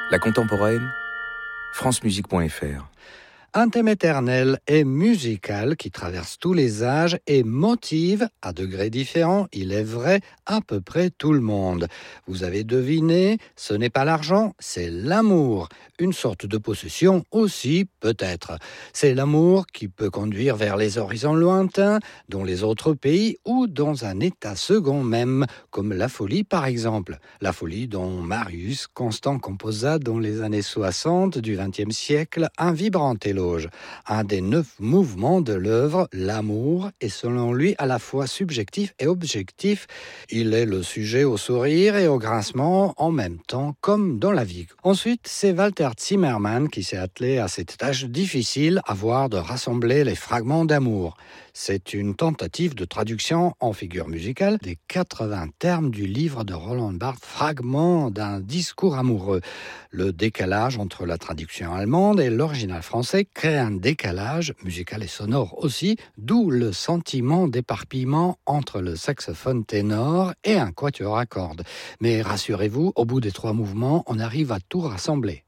La contemporaine, francemusique.fr. Un thème éternel et musical qui traverse tous les âges et motive, à degrés différents, il est vrai, à peu près tout le monde. Vous avez deviné, ce n'est pas l'argent, c'est l'amour. Une sorte de possession aussi, peut-être. C'est l'amour qui peut conduire vers les horizons lointains, dans les autres pays ou dans un état second même, comme la folie par exemple. La folie dont Marius Constant composa dans les années 60 du XXe siècle un vibrant éloge. Un des 9 mouvements de l'œuvre, l'amour, est selon lui à la fois subjectif et objectif. Il est le sujet au sourire et au grincement en même temps, comme dans la vie. Ensuite, c'est Walter Zimmermann qui s'est attelé à cette tâche difficile, avoir de rassembler les fragments d'amour. C'est une tentative de traduction en figure musicale des 80 termes du livre de Roland Barthes, Fragments d'un discours amoureux. Le décalage entre la traduction allemande et l'original français crée un décalage musical et sonore aussi, d'où le sentiment d'éparpillement entre le saxophone ténor et un quatuor à cordes. Mais rassurez-vous, au bout des 3 mouvements, on arrive à tout rassembler.